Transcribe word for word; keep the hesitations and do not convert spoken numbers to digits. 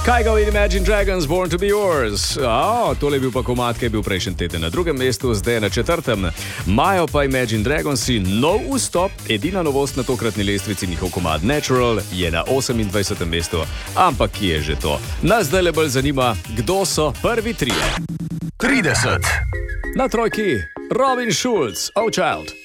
Kygo in Imagine Dragons, Born to be Yours. Oh, tole je bil pa komad, ki je bil prejšnji teden na drugem mestu, zdaj na četrtem. Imajo pa Imagine Dragonsi nov vstop, edina novost na tokratni lestvici, njihov komad Natural je na osemindvajsetem mestu. Ampak kje je že to? Nas zdaj le bolj zanima, kdo so prvi trije. trideset. Na trojki Robin Schulz, Oh Child.